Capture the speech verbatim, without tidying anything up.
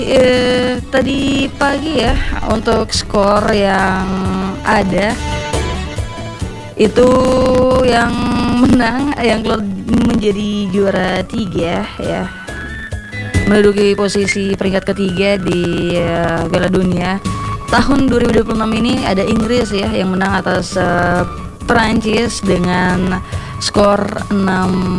Eh, tadi pagi ya untuk skor yang ada itu yang menang yang keluar menjadi juara tiga ya, menduduki posisi peringkat ketiga di uh, Piala Dunia tahun dua ribu dua puluh enam ini ada Inggris ya yang menang atas uh, Perancis dengan skor enam